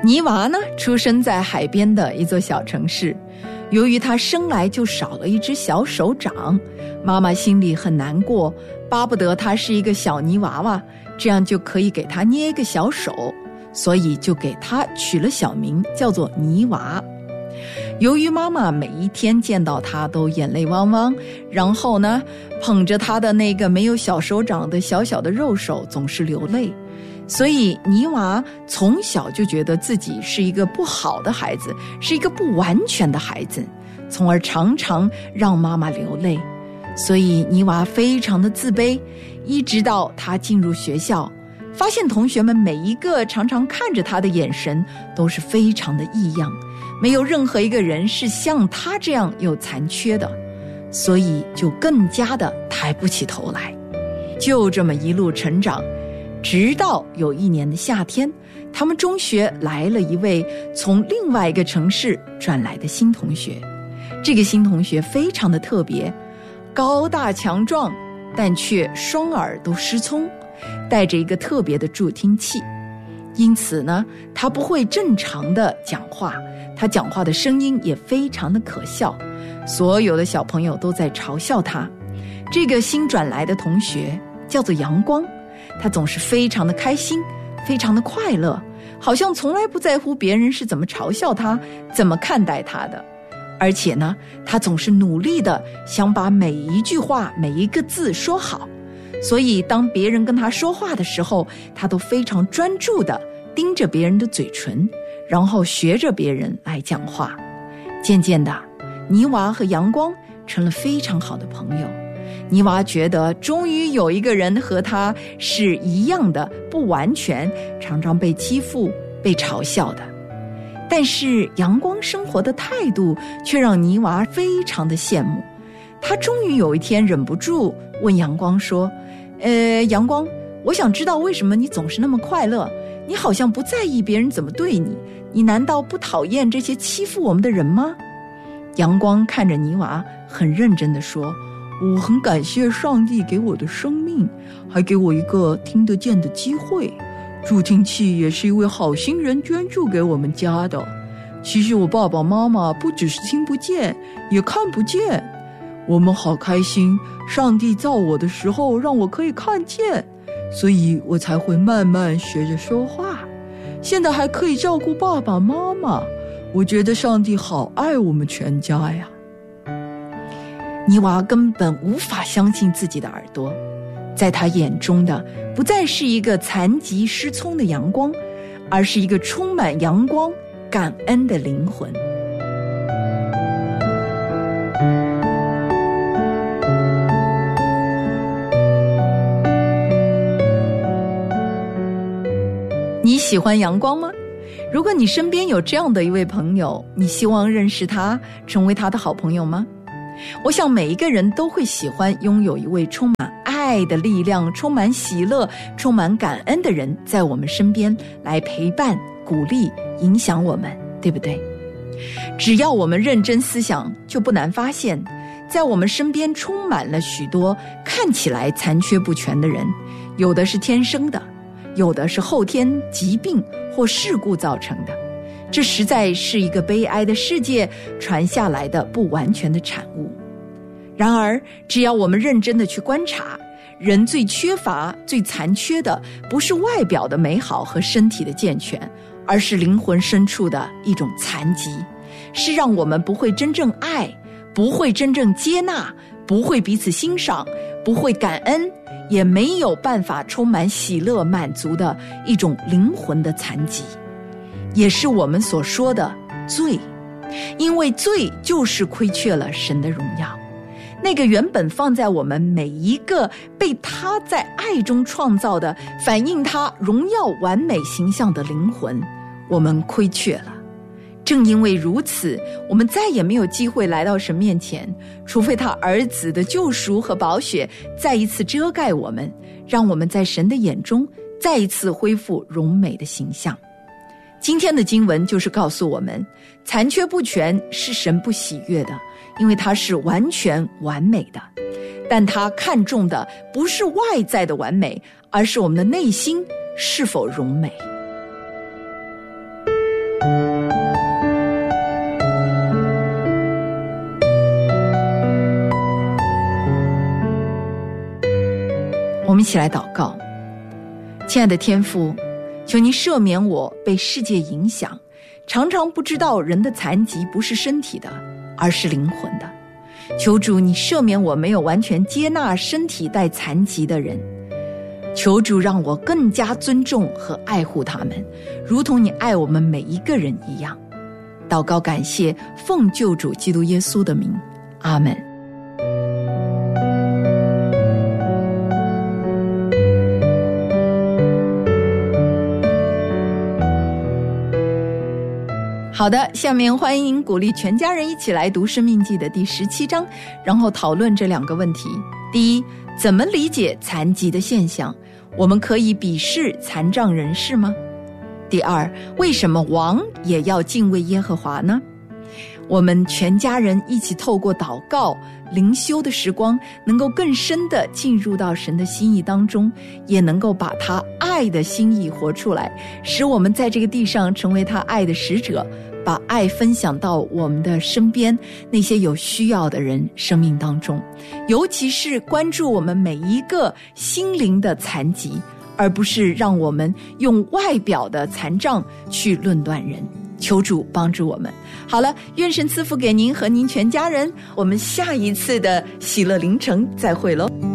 泥娃呢，出生在海边的一座小城市。由于他生来就少了一只小手掌，妈妈心里很难过，巴不得他是一个小泥娃娃，这样就可以给他捏一个小手，所以就给他取了小名，叫做泥娃。由于妈妈每一天见到他都眼泪汪汪，然后呢，捧着他的那个没有小手掌的小小的肉手总是流泪，所以泥娃从小就觉得自己是一个不好的孩子，是一个不完全的孩子，从而常常让妈妈流泪。所以泥娃非常的自卑，一直到他进入学校，发现同学们每一个常常看着他的眼神都是非常的异样，没有任何一个人是像他这样有残缺的，所以就更加的抬不起头来。就这么一路成长，直到有一年的夏天，他们中学来了一位从另外一个城市转来的新同学。这个新同学非常的特别，高大强壮，但却双耳都失聪，带着一个特别的助听器。因此呢，他不会正常的讲话，他讲话的声音也非常的可笑，所有的小朋友都在嘲笑他。这个新转来的同学叫做阳光，他总是非常的开心，非常的快乐，好像从来不在乎别人是怎么嘲笑他，怎么看待他的。而且呢，他总是努力的想把每一句话每一个字说好，所以当别人跟他说话的时候，他都非常专注的盯着别人的嘴唇，然后学着别人来讲话。渐渐的，泥娃和阳光成了非常好的朋友。泥娃觉得终于有一个人和他是一样的，不完全，常常被欺负被嘲笑的。但是阳光生活的态度却让泥娃非常的羡慕。他终于有一天忍不住问阳光说，阳光，我想知道为什么你总是那么快乐，你好像不在意别人怎么对你，你难道不讨厌这些欺负我们的人吗？阳光看着泥娃很认真地说，我很感谢上帝给我的生命，还给我一个听得见的机会。助听器也是一位好心人捐助给我们家的。其实我爸爸妈妈不只是听不见，也看不见。我们好开心，上帝造我的时候让我可以看见，所以我才会慢慢学着说话。现在还可以照顾爸爸妈妈，我觉得上帝好爱我们全家呀。泥娃根本无法相信自己的耳朵，在他眼中的不再是一个残疾失聪的阳光，而是一个充满阳光感恩的灵魂。你喜欢阳光吗？如果你身边有这样的一位朋友，你希望认识他，成为他的好朋友吗？我想每一个人都会喜欢拥有一位充满爱的力量，充满喜乐，充满感恩的人在我们身边来陪伴、鼓励、影响我们，对不对？只要我们认真思想，就不难发现，在我们身边充满了许多看起来残缺不全的人，有的是天生的，有的是后天疾病或事故造成的。这实在是一个悲哀的世界传下来的不完全的产物。然而，只要我们认真的去观察，人最缺乏、最残缺的，不是外表的美好和身体的健全，而是灵魂深处的一种残疾，是让我们不会真正爱，不会真正接纳，不会彼此欣赏，不会感恩，也没有办法充满喜乐满足的一种灵魂的残疾，也是我们所说的罪。因为罪就是亏缺了神的荣耀，那个原本放在我们每一个被他在爱中创造的，反映他荣耀完美形象的灵魂，我们亏缺了。正因为如此，我们再也没有机会来到神面前，除非他儿子的救赎和宝血再一次遮盖我们，让我们在神的眼中再一次恢复荣美的形象。今天的经文就是告诉我们，残缺不全是神不喜悦的，因为它是完全完美的。但他看重的不是外在的完美，而是我们的内心是否荣美。 们一起来祷告。亲爱的天父，求您赦免我被世界影响，常常不知道人的残疾不是身体的，而是灵魂的。求主你赦免我没有完全接纳身体带残疾的人，求主让我更加尊重和爱护他们，如同你爱我们每一个人一样。祷告感谢，奉救主基督耶稣的名，阿们。好的，下面欢迎鼓励全家人一起来读《申命记》的第17章，然后讨论这2个问题。第一，怎么理解残疾的现象？我们可以鄙视残障人士吗？第二，为什么王也要敬畏耶和华呢？我们全家人一起透过祷告、灵修的时光，能够更深地进入到神的心意当中，也能够把他爱的心意活出来，使我们在这个地上成为他爱的使者，把爱分享到我们的身边那些有需要的人生命当中，尤其是关注我们每一个心灵的残疾，而不是让我们用外表的残障去论断人。求主帮助我们。好了，愿神赐福给您和您全家人，我们下一次的喜乐凌晨再会喽。